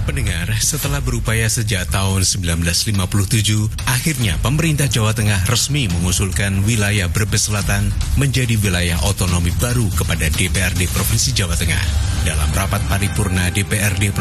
Pendengar, setelah berupaya sejak tahun 1957, akhirnya pemerintah Jawa Tengah resmi mengusulkan wilayah Brebes Selatan menjadi wilayah otonomi baru kepada DPRD Provinsi Jawa Tengah. Dalam rapat paripurna DPRD